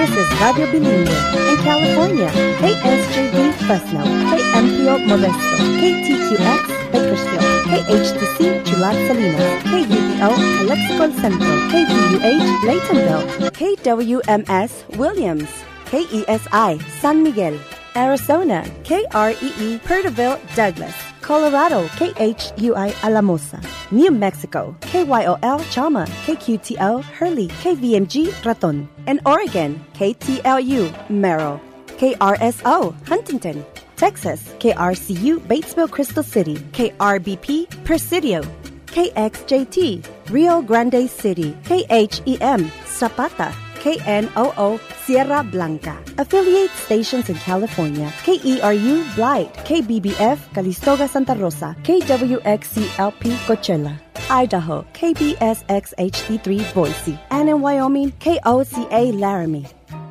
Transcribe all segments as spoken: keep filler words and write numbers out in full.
This is Radio Bilingüe. In California, K S J D Fresno, K M P O Modesto, K T Q X Bakersfield, K H T C Chulat Salinas, K U P O Calexico El Centro, K D U H Laytonville, K W M S Williams, K E S I San Miguel, Arizona, K R E E Perterville Douglas, Colorado, K H U I Alamosa, New Mexico, K Y O L Chama, K Q T O Hurley, K V M G Raton, and Oregon, K T L U Merrill, K R S O Huntington, Texas, K R C U Batesville Crystal City, K R B P Presidio, K X J T Rio Grande City, K H E M Zapata, K N O O Sierra Blanca. Affiliate stations in California, K E R U Blight, K B B F Calistoga Santa Rosa, K W X C L P Coachella, Idaho, K B S X H D three Boise, and in Wyoming, K O C A Laramie.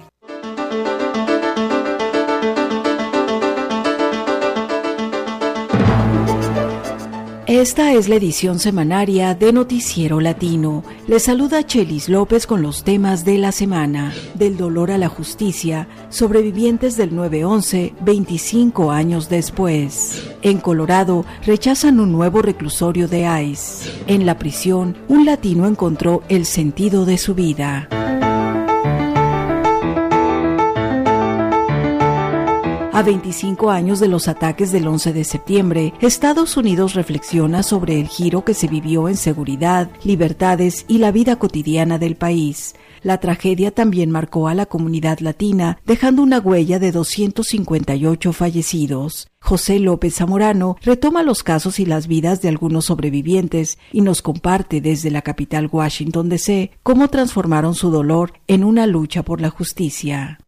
Esta es la edición semanaria de Noticiero Latino. Les saluda Chelis López con los temas de la semana. Del dolor a la justicia, sobrevivientes del nueve once, veinticinco años después. En Colorado, rechazan un nuevo reclusorio de ICE. En la prisión, un latino encontró el sentido de su vida. A veinticinco años de los ataques del once de septiembre, Estados Unidos reflexiona sobre el giro que se vivió en seguridad, libertades y la vida cotidiana del país. La tragedia también marcó a la comunidad latina, dejando una huella de doscientos cincuenta y ocho fallecidos. José López Zamorano retoma los casos y las vidas de algunos sobrevivientes y nos comparte desde la capital Washington D C cómo transformaron su dolor en una lucha por la justicia.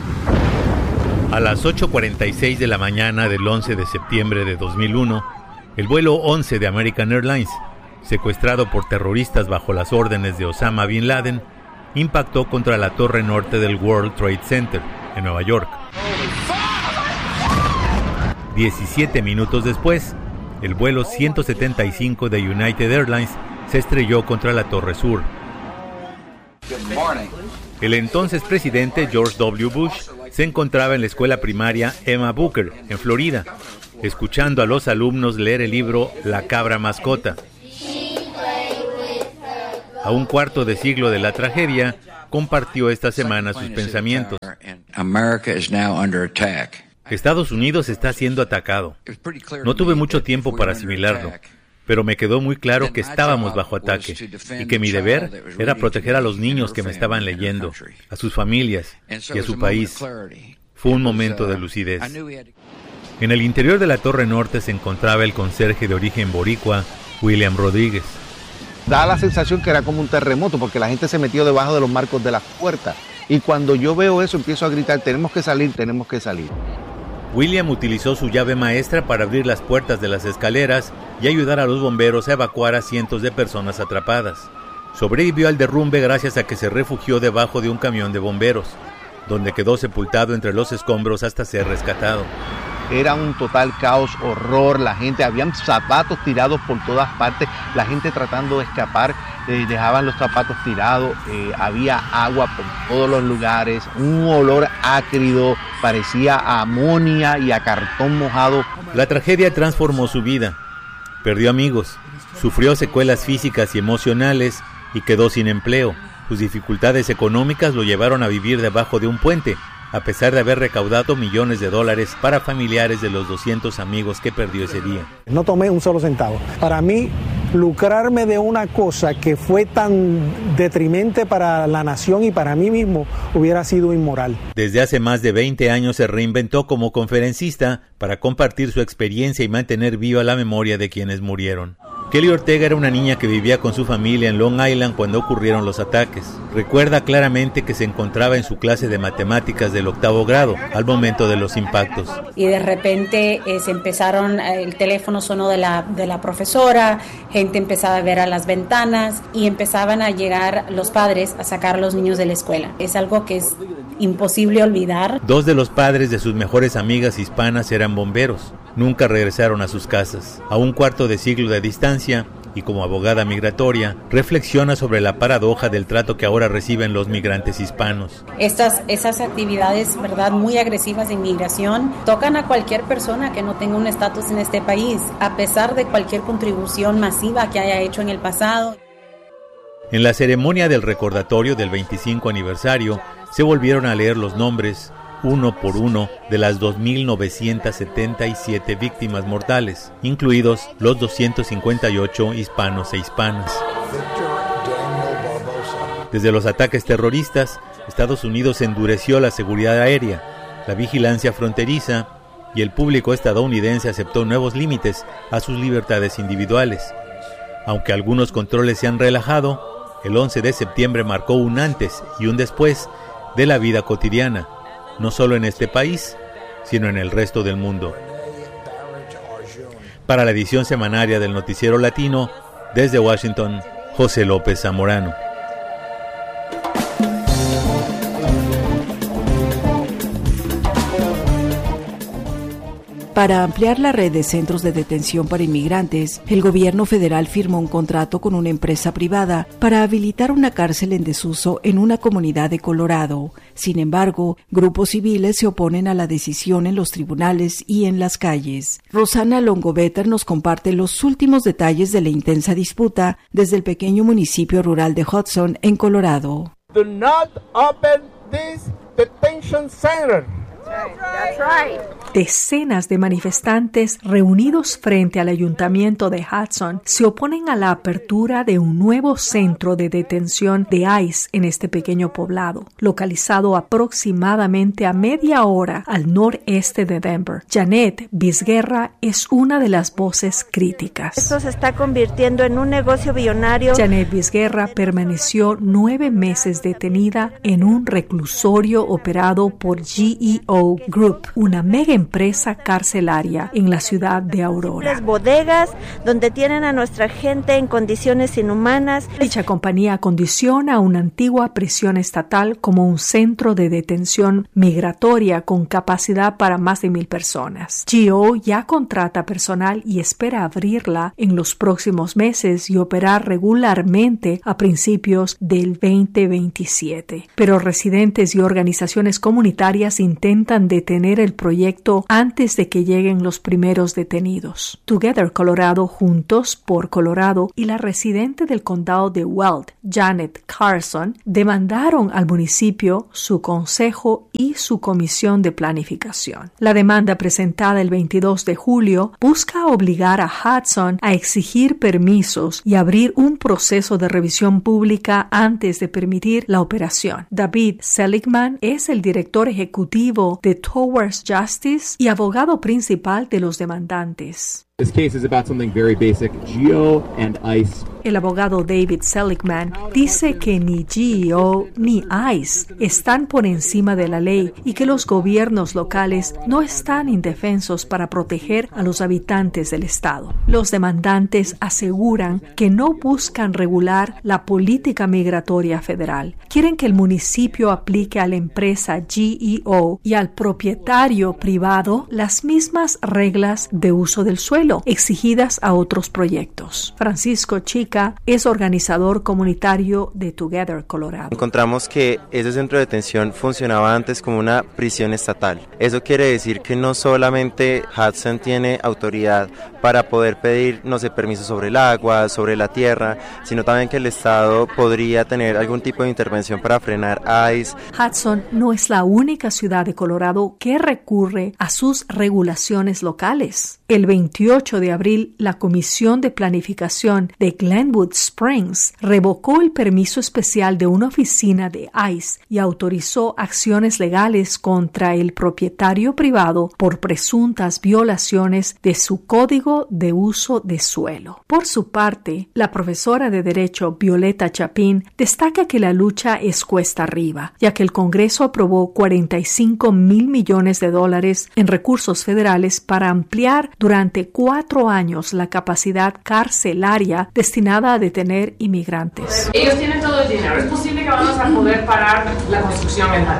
A las ocho cuarenta y seis de la mañana del once de septiembre de dos mil uno, el vuelo once de American Airlines, secuestrado por terroristas bajo las órdenes de Osama Bin Laden, impactó contra la torre norte del World Trade Center, en Nueva York. diecisiete minutos después, el vuelo ciento setenta y cinco de United Airlines se estrelló contra la torre sur. El entonces presidente George W. Bush se encontraba en la escuela primaria Emma Booker, en Florida, escuchando a los alumnos leer el libro La cabra mascota. A un cuarto de siglo de la tragedia, compartió esta semana sus pensamientos. Estados Unidos está siendo atacado. No tuve mucho tiempo para asimilarlo, pero me quedó muy claro que estábamos bajo ataque y que mi deber era proteger a los niños que me estaban leyendo, a sus familias y a su país. Fue un momento de lucidez. En el interior de la Torre Norte se encontraba el conserje de origen boricua, William Rodríguez. Da la sensación que era como un terremoto porque la gente se metió debajo de los marcos de las puertas. Y cuando yo veo eso empiezo a gritar, tenemos que salir, tenemos que salir. William utilizó su llave maestra para abrir las puertas de las escaleras y ayudar a los bomberos a evacuar a cientos de personas atrapadas. Sobrevivió al derrumbe gracias a que se refugió debajo de un camión de bomberos, donde quedó sepultado entre los escombros hasta ser rescatado. Era un total caos, horror, la gente, habían zapatos tirados por todas partes, la gente tratando de escapar, eh, dejaban los zapatos tirados, eh, había agua por todos los lugares, un olor ácrido, parecía a amonia y a cartón mojado. La tragedia transformó su vida, perdió amigos, sufrió secuelas físicas y emocionales y quedó sin empleo. Sus dificultades económicas lo llevaron a vivir debajo de un puente, a pesar de haber recaudado millones de dólares para familiares de los doscientos amigos que perdió ese día. No tomé un solo centavo. Para mí, lucrarme de una cosa que fue tan detrimente para la nación y para mí mismo hubiera sido inmoral. Desde hace más de veinte años se reinventó como conferencista para compartir su experiencia y mantener viva la memoria de quienes murieron. Kelly Ortega era una niña que vivía con su familia en Long Island cuando ocurrieron los ataques. Recuerda claramente que se encontraba en su clase de matemáticas del octavo grado al momento de los impactos. Y de repente eh, se empezaron, eh, el teléfono sonó de la, de la profesora, gente empezaba a ver a las ventanas y empezaban a llegar los padres a sacar a los niños de la escuela. Es algo que es imposible olvidar. Dos de los padres de sus mejores amigas hispanas eran bomberos. Nunca regresaron a sus casas. A un cuarto de siglo de distancia, y como abogada migratoria, reflexiona sobre la paradoja del trato que ahora reciben los migrantes hispanos. Estas esas actividades, ¿verdad?, muy agresivas de inmigración tocan a cualquier persona que no tenga un estatus en este país, a pesar de cualquier contribución masiva que haya hecho en el pasado. En la ceremonia del recordatorio del veinticinco aniversario, se volvieron a leer los nombres, uno por uno, de las dos mil novecientas setenta y siete víctimas mortales, incluidos los doscientos cincuenta y ocho hispanos e hispanas. Desde los ataques terroristas, Estados Unidos endureció la seguridad aérea, la vigilancia fronteriza, y el público estadounidense aceptó nuevos límites a sus libertades individuales. Aunque algunos controles se han relajado, el once de septiembre marcó un antes y un después de la vida cotidiana, no solo en este país, sino en el resto del mundo. Para la edición semanaria del Noticiero Latino, desde Washington, José López Zamorano. Para ampliar la red de centros de detención para inmigrantes, el gobierno federal firmó un contrato con una empresa privada para habilitar una cárcel en desuso en una comunidad de Colorado. Sin embargo, grupos civiles se oponen a la decisión en los tribunales y en las calles. Rosana Longovetter nos comparte los últimos detalles de la intensa disputa desde el pequeño municipio rural de Hudson, en Colorado. Do not open this detention center. That's right. Decenas de manifestantes reunidos frente al ayuntamiento de Hudson se oponen a la apertura de un nuevo centro de detención de ICE en este pequeño poblado, localizado aproximadamente a media hora al noreste de Denver. Janet Vizguerra es una de las voces críticas. Esto se está convirtiendo en un negocio billonario. Janet Vizguerra permaneció nueve meses detenida en un reclusorio operado por G E O Group, una mega empresa carcelaria en la ciudad de Aurora. Las bodegas donde tienen a nuestra gente en condiciones inhumanas. Dicha compañía acondiciona una antigua prisión estatal como un centro de detención migratoria con capacidad para más de mil personas. G O ya contrata personal y espera abrirla en los próximos meses y operar regularmente a principios del veinte veintisiete. Pero residentes y organizaciones comunitarias intentan detener el proyecto antes de que lleguen los primeros detenidos. Together Colorado, Juntos por Colorado, y la residente del condado de Weld, Janet Carson, demandaron al municipio, su consejo y su comisión de planificación. La demanda presentada el veintidós de julio busca obligar a Hudson a exigir permisos y abrir un proceso de revisión pública antes de permitir la operación. David Seligman es el director ejecutivo de Towards Justice y abogado principal de los demandantes. This case is about something very basic. G O and ICE. El abogado David Seligman dice que ni G O ni ICE están por encima de la ley y que los gobiernos locales no están indefensos para proteger a los habitantes del estado. Los demandantes aseguran que no buscan regular la política migratoria federal. Quieren que el municipio aplique a la empresa G E O y al propietario privado las mismas reglas de uso del suelo exigidas a otros proyectos. Francisco Chica es organizador comunitario de Together Colorado. Encontramos que ese centro de detención funcionaba antes como una prisión estatal. Eso quiere decir que no solamente Hudson tiene autoridad para poder pedir, no sé, permisos sobre el agua, sobre la tierra, sino también que el Estado podría tener algún tipo de intervención para frenar ICE. Hudson no es la única ciudad de Colorado que recurre a sus regulaciones locales. El veintiocho de abril, la Comisión de Planificación de Glenwood Springs revocó el permiso especial de una oficina de ICE y autorizó acciones legales contra el propietario privado por presuntas violaciones de su código de uso de suelo. Por su parte, la profesora de Derecho Violeta Chapin destaca que la lucha es cuesta arriba, ya que el Congreso aprobó cuarenta y cinco mil millones de dólares en recursos federales para ampliar durante cuatro años la capacidad carcelaria destinada a detener inmigrantes. Ellos tienen todo el dinero. Es posible que vamos a poder parar la construcción en Hudson.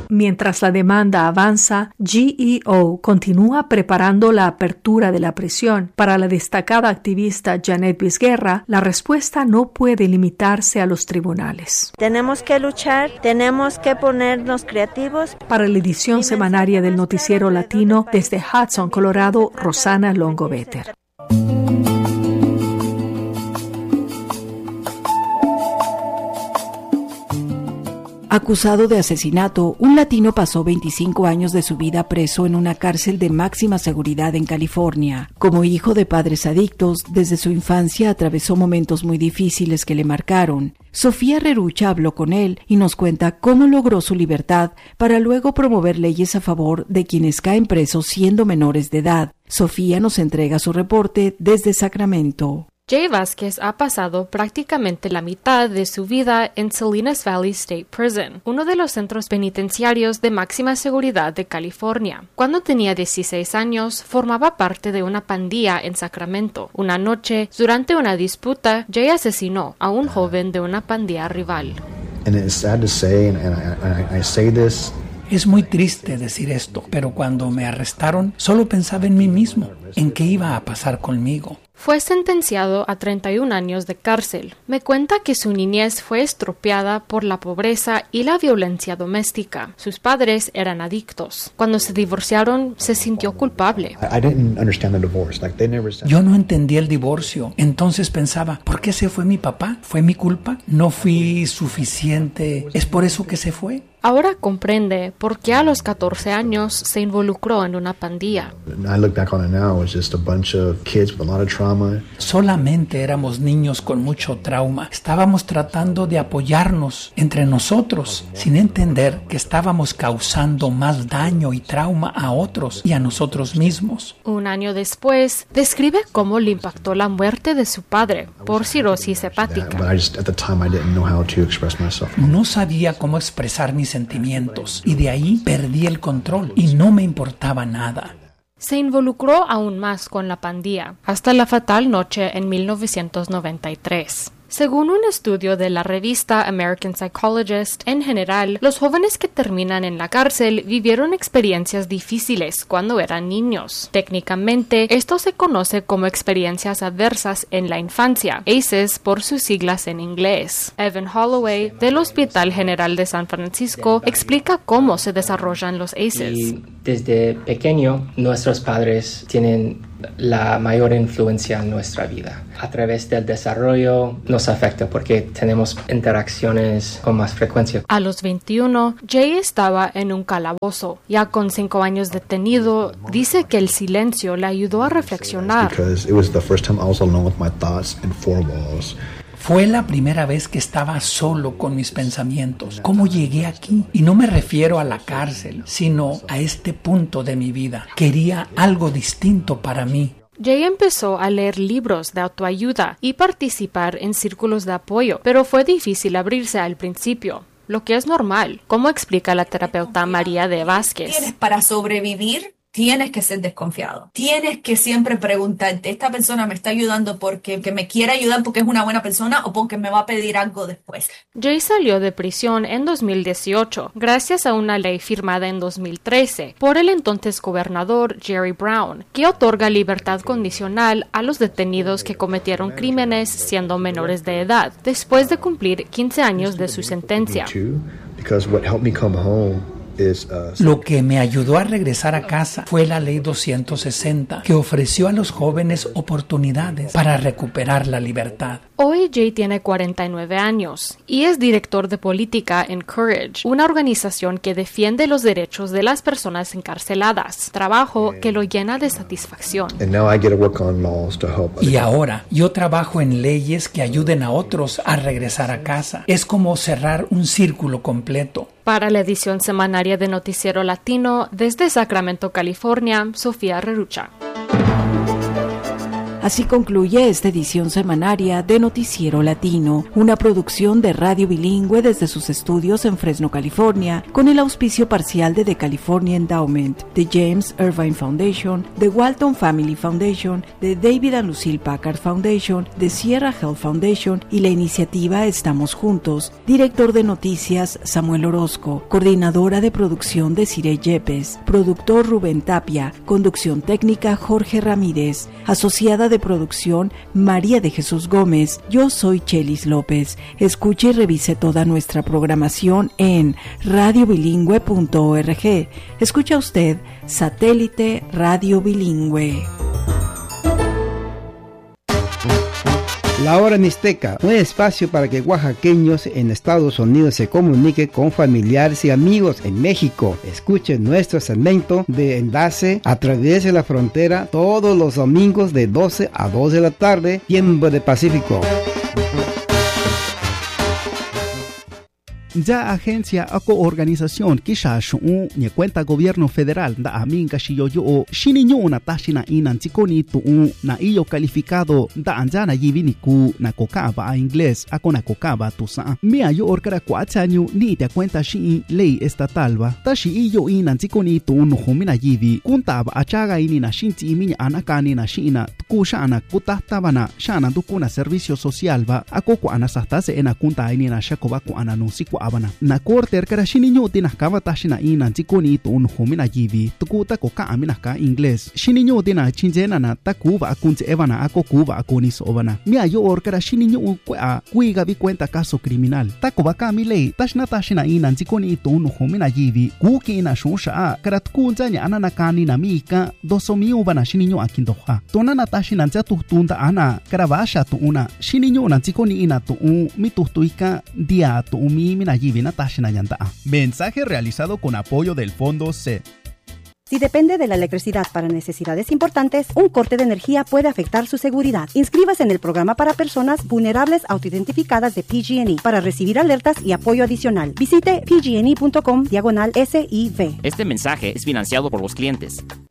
Mientras la demanda avanza, G E O continúa preparando la apertura de la prisión. Para la destacada activista Janet Vizguerra, la respuesta no puede limitarse a los tribunales. Tenemos que luchar, tenemos que ponernos creativos. Para la edición semanaria del Noticiero Latino, desde Hudson, Colorado, Rosana Longoveter. Acusado de asesinato, un latino pasó veinticinco años de su vida preso en una cárcel de máxima seguridad en California. Como hijo de padres adictos, desde su infancia atravesó momentos muy difíciles que le marcaron. Sofía Rerucha habló con él y nos cuenta cómo logró su libertad para luego promover leyes a favor de quienes caen presos siendo menores de edad. Sofía nos entrega su reporte desde Sacramento. Jay Vázquez ha pasado prácticamente la mitad de su vida en Salinas Valley State Prison, uno de los centros penitenciarios de máxima seguridad de California. Cuando tenía dieciséis años, formaba parte de una pandilla en Sacramento. Una noche, durante una disputa, Jay asesinó a un joven de una pandilla rival. Es muy triste decir esto, pero cuando me arrestaron, solo pensaba en mí mismo, en qué iba a pasar conmigo. Fue sentenciado a treinta y un años de cárcel. Me cuenta que su niñez fue estropeada por la pobreza y la violencia doméstica. Sus padres eran adictos. Cuando se divorciaron, se sintió culpable. Yo no entendí el divorcio. Entonces pensaba, ¿por qué se fue mi papá? ¿Fue mi culpa? ¿No fui suficiente? ¿Es por eso que se fue? Ahora comprende por qué a los catorce años se involucró en una pandilla. Solamente éramos niños con mucho trauma. Estábamos tratando de apoyarnos entre nosotros, sin entender que estábamos causando más daño y trauma a otros y a nosotros mismos. Un año después, describe cómo le impactó la muerte de su padre por cirrosis hepática. No sabía cómo expresar mis sentimientos y de ahí perdí el control y no me importaba nada. Se involucró aún más con la pandilla, hasta la fatal noche en mil novecientos noventa y tres. Según un estudio de la revista American Psychologist, en general, los jóvenes que terminan en la cárcel vivieron experiencias difíciles cuando eran niños. Técnicamente, esto se conoce como experiencias adversas en la infancia, A C Es por sus siglas en inglés. Evan Holloway, del Hospital General de San Francisco, explica cómo se desarrollan los A C Es. Y desde pequeño, nuestros padres tienen la mayor influencia en nuestra vida. A través del desarrollo nos afecta porque tenemos interacciones con más frecuencia. A los veintiuno, Jay estaba en un calabozo. Ya con cinco años detenido, dice que el silencio le ayudó a reflexionar. Fue la primera vez que estaba solo con mis pensamientos. ¿Cómo llegué aquí? Y no me refiero a la cárcel, sino a este punto de mi vida. Quería algo distinto para mí. Jay empezó a leer libros de autoayuda y participar en círculos de apoyo, pero fue difícil abrirse al principio, lo que es normal, como explica la terapeuta María de Vázquez. ¿Tienes para sobrevivir? Tienes que ser desconfiado. Tienes que siempre preguntarte, ¿esta persona me está ayudando porque que me quiere ayudar porque es una buena persona o porque me va a pedir algo después? Jay salió de prisión en dos mil dieciocho gracias a una ley firmada en dos mil trece por el entonces gobernador Jerry Brown, que otorga libertad condicional a los detenidos que cometieron crímenes siendo menores de edad, después de cumplir quince años de su sentencia. Lo que me ayudó a regresar a casa fue la Ley doscientos sesenta, que ofreció a los jóvenes oportunidades para recuperar la libertad. Hoy Jay tiene cuarenta y nueve años y es director de política en Courage, una organización que defiende los derechos de las personas encarceladas, trabajo que lo llena de satisfacción. Y ahora yo trabajo en leyes que ayuden a otros a regresar a casa. Es como cerrar un círculo completo. Para la edición semanaria de Noticiero Latino, desde Sacramento, California, Sofía Rerucha. Así concluye esta edición semanaria de Noticiero Latino, una producción de Radio Bilingüe desde sus estudios en Fresno, California, con el auspicio parcial de The California Endowment, de James Irvine Foundation, de Walton Family Foundation, de David and Lucille Packard Foundation, de Sierra Health Foundation y la iniciativa Estamos Juntos. Director de Noticias Samuel Orozco, coordinadora de producción Desiree Yepes, productor Rubén Tapia, conducción técnica Jorge Ramírez, asociada de producción María de Jesús Gómez. Yo soy Chelis López. Escuche y revise toda nuestra programación en radio bilingüe punto org. Escucha usted Satélite Radio Bilingüe. La Hora Mixteca, un espacio para que oaxaqueños en Estados Unidos se comuniquen con familiares y amigos en México. Escuchen nuestro segmento de enlace a través de la frontera todos los domingos de doce a dos de la tarde, tiempo de Pacífico. Ya agencia ako organización kisha shu ni cuenta gobierno federal da amin kashiyo yo shininyo na tashina inan tikoni tu na iyo calificado da anjana yivini ku na kokaba a inglés ako na kokaba tu sa mi ayo orkara kwachanyo ni te cuenta shi ley estatal ba tashi iyo inan tikoni tu no humina yivi kuntaba achaga ini na shinti iminya anakani na shina kushana kutahtabana shana dukuna servicio social ba ako ko anasastase ena kunta ini na shakoba ko ananusi abana na korte erkara shininyo tinas kava tashina ina tikoni to un homina yivi tukuta ko ka amina ka inglés shininyo tina chinjena na takuva akunze evana ako kuva akonis obana mi ayo orkara shininyo kwa kuiga vi cuenta caso criminal takuva ka mi lei tashna tashina ina tikoni to un homina yivi kuki ina shonsha karat kunzanya anana kani na mika dosomi ubana shininyo akindoha tonana tashina nzatu tunda ana karavasha to una shininyo na tikoni ina to un mitustuika dia to umi Mensaje realizado con apoyo del Fondo C. Si depende de la electricidad para necesidades importantes, un corte de energía puede afectar su seguridad. Inscríbase en el programa para personas vulnerables autoidentificadas de P G and E para recibir alertas y apoyo adicional. Visite p g n e punto com diagonal S I V. Este mensaje es financiado por los clientes.